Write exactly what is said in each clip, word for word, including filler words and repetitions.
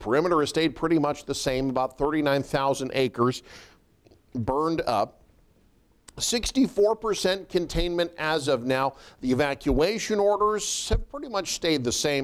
Perimeter has stayed pretty much the same, about thirty-nine thousand acres burned up. sixty-four percent containment as of now. The evacuation orders have pretty much stayed the same,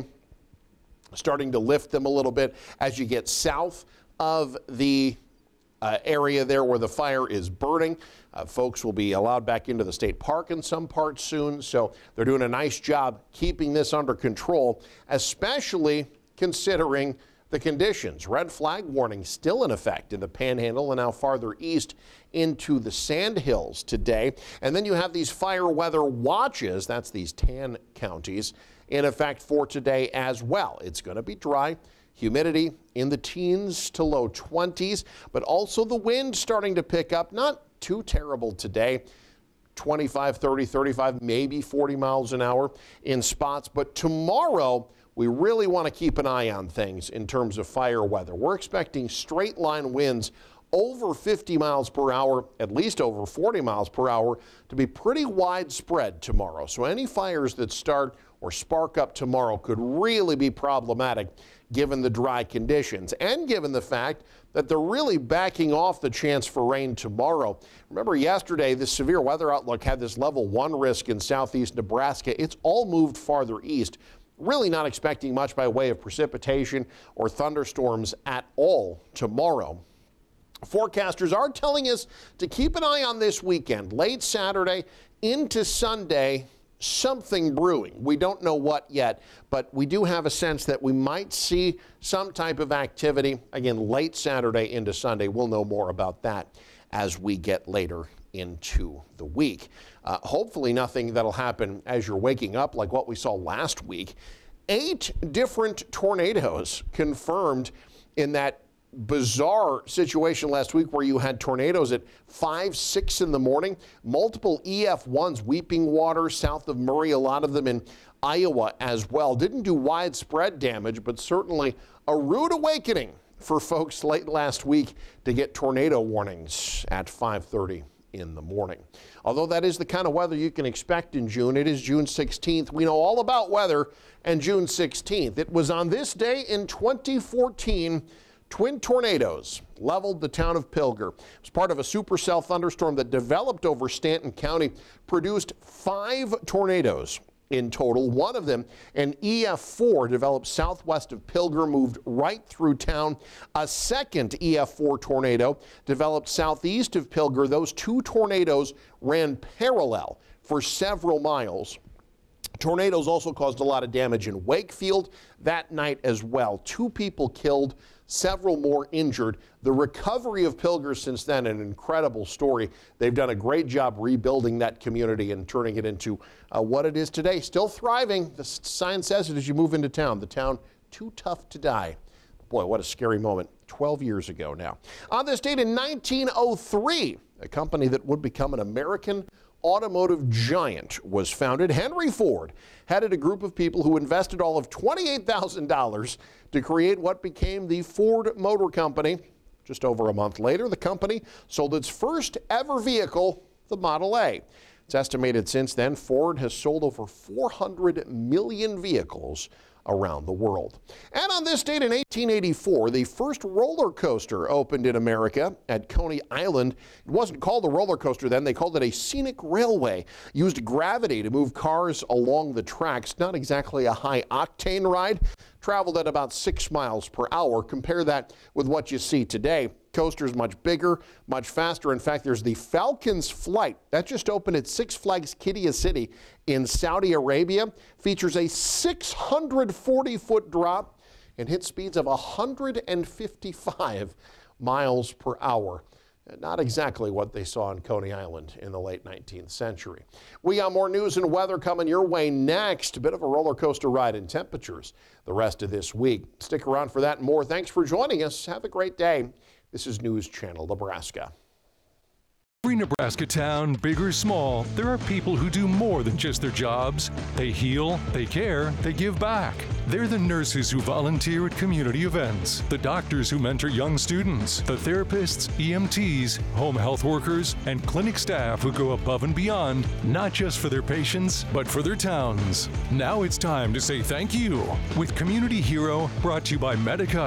starting to lift them a little bit as you get south of the uh, area there where the fire is burning. Uh, folks will be allowed back into the state park in some parts soon, so they're doing a nice job keeping this under control, especially considering the conditions. Red flag warning still in effect in the Panhandle and now farther east into the Sandhills today. And then you have these fire weather watches, that's these tan counties, in effect for today as well. It's going to be dry, humidity in the teens to low twenties, but also the wind starting to pick up. Not too terrible today. twenty-five, thirty, thirty-five, maybe forty miles an hour in spots. But tomorrow, we really want to keep an eye on things in terms of fire weather. We're expecting straight line winds over fifty miles per hour, at least over forty miles per hour, to be pretty widespread tomorrow. So any fires that start or spark up tomorrow could really be problematic given the dry conditions and given the fact that they're really backing off the chance for rain tomorrow. Remember yesterday, the severe weather outlook had this level one risk in southeast Nebraska. It's all moved farther east. Really not expecting much by way of precipitation or thunderstorms at all tomorrow. Forecasters are telling us to keep an eye on this weekend, late Saturday into Sunday, something brewing. We don't know what yet, but we do have a sense that we might see some type of activity, again, late Saturday into Sunday. We'll know more about that as we get later into the week. Uh, hopefully nothing that'll happen as you're waking up like what we saw last week. Eight different tornadoes confirmed in that bizarre situation last week where you had tornadoes at five, six in the morning, multiple E F ones, Weeping Water, south of Murray, a lot of them in Iowa as well. Didn't do widespread damage, but certainly a rude awakening for folks late last week to get tornado warnings at five thirty in the morning. Although that is the kind of weather you can expect in June. It is June sixteenth. We know all about weather and June sixteenth. It was on this day in twenty fourteen, twin tornadoes leveled the town of Pilger. It was part of a supercell thunderstorm that developed over Stanton County, produced five tornadoes in total. One of them, an E F four, developed southwest of Pilger, moved right through town. A second E F four tornado developed southeast of Pilger. Those two tornadoes ran parallel for several miles. Tornadoes also caused a lot of damage in Wakefield that night as well. Two people killed, several more injured. The recovery of Pilger since then, an incredible story. They've done a great job rebuilding that community and turning it into uh, what it is today. Still thriving. The sign says it as you move into town. The town too tough to die. Boy, what a scary moment. twelve years ago now. On this date in nineteen oh three, a company that would become an American automotive giant was founded. Henry Ford headed a group of people who invested all of twenty-eight thousand dollars to create what became the Ford Motor Company. Just over a month later, the company sold its first ever vehicle, the Model A. It's estimated since then Ford has sold over four hundred million vehicles around the world. And on this date in eighteen eighty-four, the first roller coaster opened in America at Coney Island. It wasn't called a roller coaster then, they called it a scenic railway. Used gravity to move cars along the tracks. Not exactly a high octane ride. Traveled at about six miles per hour. Compare that with what you see today. Coaster's much bigger, much faster. In fact, there's the Falcons Flight. That just opened at Six Flags Qiddiya City in Saudi Arabia. Features a six hundred forty foot drop and hit speeds of one hundred fifty-five miles per hour. Not exactly what they saw on Coney Island in the late nineteenth century. We got more news and weather coming your way next. A bit of a roller coaster ride in temperatures the rest of this week. Stick around for that and more. Thanks for joining us. Have a great day. This is News Channel Nebraska. Every Nebraska town, big or small, there are people who do more than just their jobs. They heal, they care, they give back. They're the nurses who volunteer at community events, the doctors who mentor young students, the therapists, E M Ts, home health workers, and clinic staff who go above and beyond, not just for their patients, but for their towns. Now it's time to say thank you with Community Hero, brought to you by Medica